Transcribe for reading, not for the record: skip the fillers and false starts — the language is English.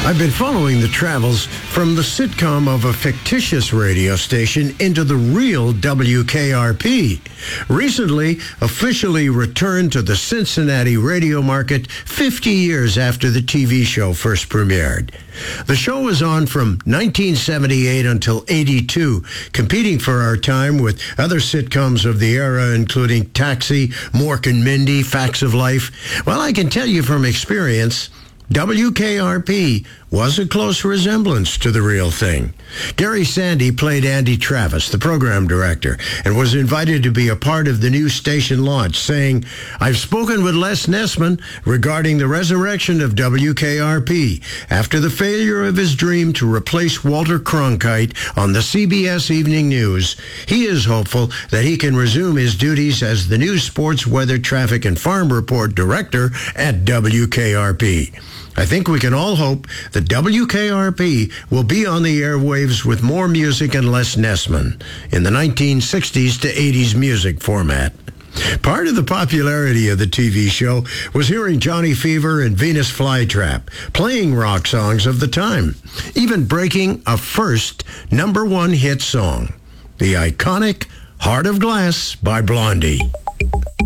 I've been following the travels from the sitcom of a fictitious radio station into the real WKRP. Recently, officially returned to the Cincinnati radio market 50 years after the TV show first premiered. The show was on from 1978 until 82, competing for our time with other sitcoms of the era, including Taxi, Mork and Mindy, Facts of Life. Well, I can tell you from experience, WKRP was a close resemblance to the real thing. Gary Sandy played Andy Travis, the program director, and was invited to be a part of the new station launch, saying, "I've spoken with Les Nessman regarding the resurrection of WKRP. After the failure of his dream to replace Walter Cronkite on the CBS Evening News, he is hopeful that he can resume his duties as the new sports, weather, traffic, and farm report director at WKRP. I think we can all hope that WKRP will be on the airwaves with more music and less Nessman in the 1960s to 80s music format." Part of the popularity of the TV show was hearing Johnny Fever and Venus Flytrap playing rock songs of the time, even breaking a first #1 hit song, the iconic Heart of Glass by Blondie.